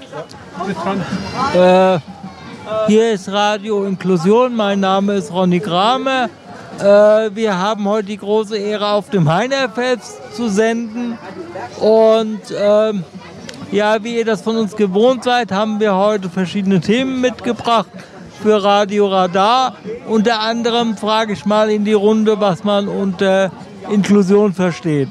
Hier ist Radio Inklusion, mein Name ist Ronny Kramer. Wir haben heute die große Ehre, auf dem Heinerfest zu senden. Und wie ihr das von uns gewohnt seid, haben wir heute verschiedene Themen mitgebracht für Radio Radar. Unter anderem frage ich mal in die Runde, was man unter Inklusion versteht.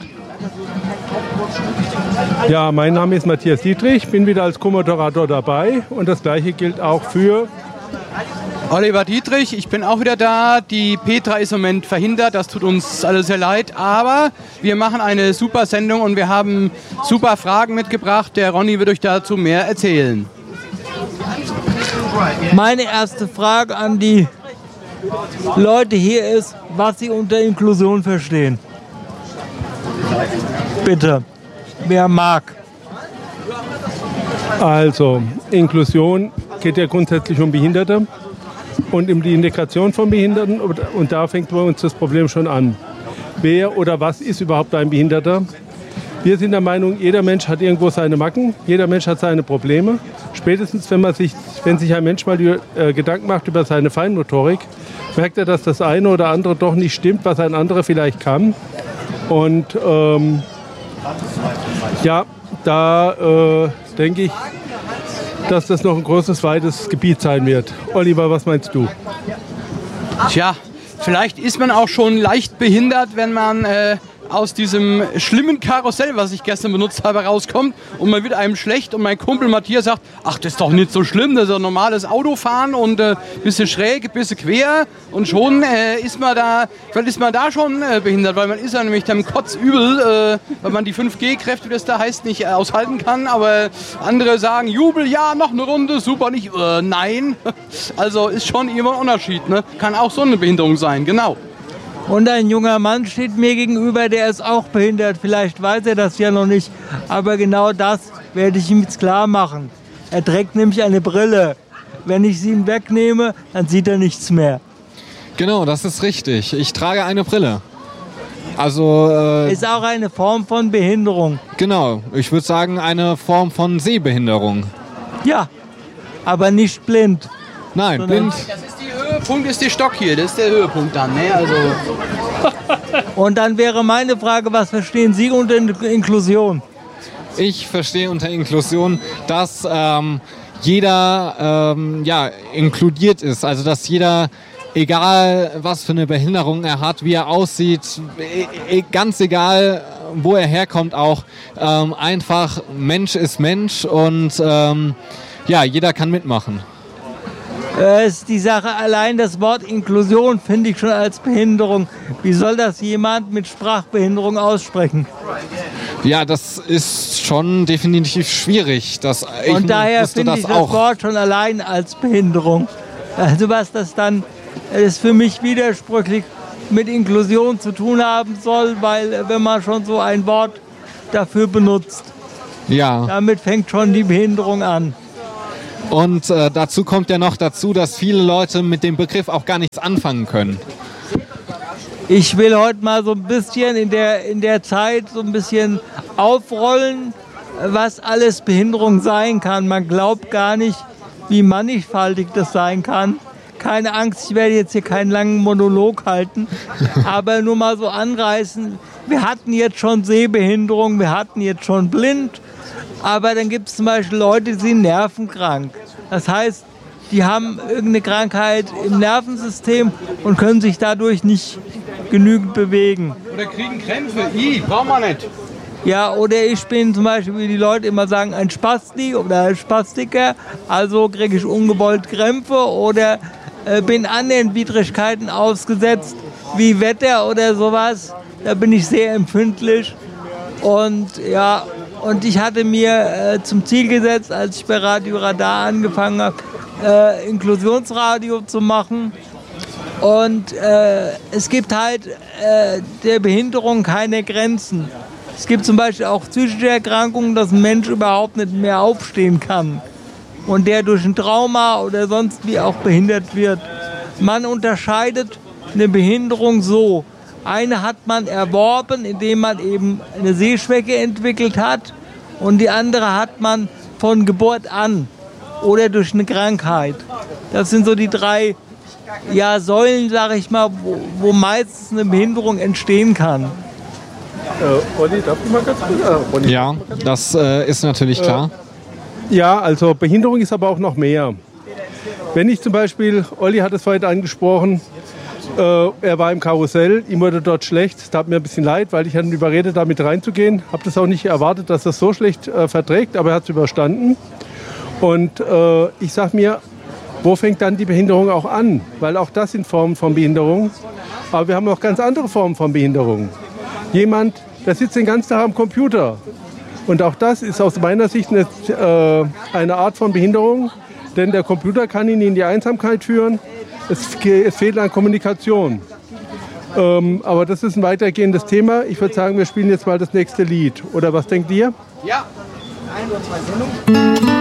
Ja, mein Name ist Matthias Dietrich, bin wieder als Co-Moderator dabei und das Gleiche gilt auch für Oliver Dietrich, ich bin auch wieder da. Die Petra ist im Moment verhindert, das tut uns alle sehr leid, aber wir machen eine super Sendung und wir haben super Fragen mitgebracht. Der Ronny wird euch dazu mehr erzählen. Meine erste Frage an die Leute hier ist, was sie unter Inklusion verstehen. Bitte, wer mag? Also, Inklusion geht ja grundsätzlich um Behinderte und um die Integration von Behinderten und da fängt bei uns das Problem schon an. Wer oder was ist überhaupt ein Behinderter? Wir sind der Meinung, jeder Mensch hat irgendwo seine Macken, jeder Mensch hat seine Probleme. Spätestens, wenn sich ein Mensch mal Gedanken macht über seine Feinmotorik, merkt er, dass das eine oder andere doch nicht stimmt, was ein anderer vielleicht kann. Und da denke ich, dass das noch ein großes, weites Gebiet sein wird. Oliver, was meinst du? Tja, vielleicht ist man auch schon leicht behindert, wenn man aus diesem schlimmen Karussell, was ich gestern benutzt habe, rauskommt und man wird einem schlecht und mein Kumpel Matthias sagt, ach, das ist doch nicht so schlimm, das ist doch normales Autofahren und bisschen schräg, bisschen quer und schon ist man da schon behindert, weil man ist ja nämlich dann kotzübel, weil man die 5G-Kräfte, wie das da heißt, nicht aushalten kann, aber andere sagen, Jubel, ja, noch eine Runde, super, nicht, nein. Also ist schon immer ein Unterschied, ne? Kann auch so eine Behinderung sein, genau. Und ein junger Mann steht mir gegenüber, der ist auch behindert. Vielleicht weiß er das ja noch nicht, aber genau das werde ich ihm jetzt klar machen. Er trägt nämlich eine Brille. Wenn ich sie ihm wegnehme, dann sieht er nichts mehr. Genau, das ist richtig. Ich trage eine Brille. Also ist auch eine Form von Behinderung. Genau, ich würde sagen eine Form von Sehbehinderung. Ja, aber nicht blind. Nein, blind. Höhepunkt ist der Stock hier, das ist der Höhepunkt dann, ne? Also. Und dann wäre meine Frage, was verstehen Sie unter Inklusion? Ich verstehe unter Inklusion, dass jeder inkludiert ist, also dass jeder, egal was für eine Behinderung er hat, wie er aussieht, ganz egal wo er herkommt auch, einfach Mensch ist Mensch und jeder kann mitmachen. Ist die Sache, allein das Wort Inklusion finde ich schon als Behinderung. Wie soll das jemand mit Sprachbehinderung aussprechen? Ja, das ist schon definitiv schwierig. Und daher finde ich das Wort schon allein als Behinderung. Also was das dann ist für mich widersprüchlich mit Inklusion zu tun haben soll, weil wenn man schon so ein Wort dafür benutzt, damit fängt schon die Behinderung an. Und dazu kommt ja noch dazu, dass viele Leute mit dem Begriff auch gar nichts anfangen können. Ich will heute mal so ein bisschen in der Zeit so ein bisschen aufrollen, was alles Behinderung sein kann. Man glaubt gar nicht, wie mannigfaltig das sein kann. Keine Angst, ich werde jetzt hier keinen langen Monolog halten, aber nur mal so anreißen. Wir hatten jetzt schon Sehbehinderung, wir hatten jetzt schon blind. Aber dann gibt es zum Beispiel Leute, die sind nervenkrank. Das heißt, die haben irgendeine Krankheit im Nervensystem und können sich dadurch nicht genügend bewegen. Oder kriegen Krämpfe. Braucht man nicht. Ja, oder ich bin zum Beispiel, wie die Leute immer sagen, ein Spasti oder ein Spastiker. Also kriege ich ungewollt Krämpfe oder bin anderen Widrigkeiten ausgesetzt, wie Wetter oder sowas. Da bin ich sehr empfindlich. Und ich hatte mir zum Ziel gesetzt, als ich bei Radio Radar angefangen habe, Inklusionsradio zu machen. Und es gibt halt der Behinderung keine Grenzen. Es gibt zum Beispiel auch psychische Erkrankungen, dass ein Mensch überhaupt nicht mehr aufstehen kann und der durch ein Trauma oder sonst wie auch behindert wird. Man unterscheidet eine Behinderung so. Eine hat man erworben, indem man eben eine Sehschwäche entwickelt hat und die andere hat man von Geburt an oder durch eine Krankheit. Das sind so die 3 Säulen, sage ich mal, wo meistens eine Behinderung entstehen kann. Olli, darf ich mal ganz kurz? Ja, das ist natürlich klar. Ja, also Behinderung ist aber auch noch mehr. Wenn ich zum Beispiel, Olli hat es vorhin angesprochen, er war im Karussell, ihm wurde dort schlecht. Es tat mir ein bisschen leid, weil ich hatte ihn überredet, da mit reinzugehen. Habe das auch nicht erwartet, dass er es so schlecht verträgt, aber er hat es überstanden. Und ich sage mir, wo fängt dann die Behinderung auch an? Weil auch das sind Formen von Behinderung. Aber wir haben auch ganz andere Formen von Behinderung. Jemand, der sitzt den ganzen Tag am Computer. Und auch das ist aus meiner Sicht eine Art von Behinderung. Denn der Computer kann ihn in die Einsamkeit führen. Es fehlt an Kommunikation. Aber das ist ein weitergehendes Thema. Ich würde sagen, wir spielen jetzt mal das nächste Lied. Oder was denkt ihr? Ja.